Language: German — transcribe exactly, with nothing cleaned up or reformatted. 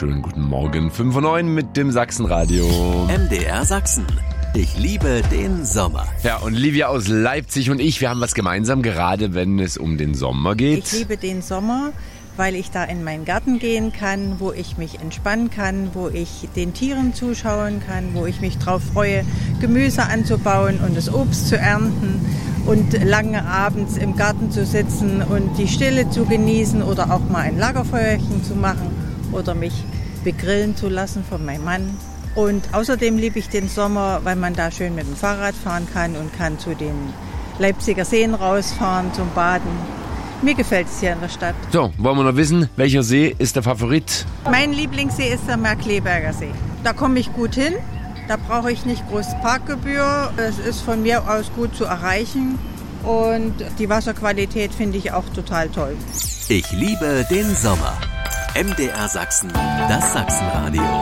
Schönen guten Morgen. fünf Uhr neun mit dem Sachsenradio. M D R Sachsen. Ich liebe den Sommer. Ja, und Livia aus Leipzig und ich, wir haben was gemeinsam, gerade wenn es um den Sommer geht. Ich liebe den Sommer, weil ich da in meinen Garten gehen kann, wo ich mich entspannen kann, wo ich den Tieren zuschauen kann, wo ich mich drauf freue, Gemüse anzubauen und das Obst zu ernten und lange abends im Garten zu sitzen und die Stille zu genießen oder auch mal ein Lagerfeuerchen zu machen oder mich begrillen zu lassen von meinem Mann. Und außerdem liebe ich den Sommer, weil man da schön mit dem Fahrrad fahren kann und kann zu den Leipziger Seen rausfahren zum Baden. Mir gefällt es hier in der Stadt. So, wollen wir noch wissen, welcher See ist der Favorit? Mein Lieblingssee ist der Markkleeberger See. Da komme ich gut hin, da brauche ich nicht groß Parkgebühr. Es ist von mir aus gut zu erreichen und die Wasserqualität finde ich auch total toll. Ich liebe den Sommer. M D R Sachsen, das Sachsenradio.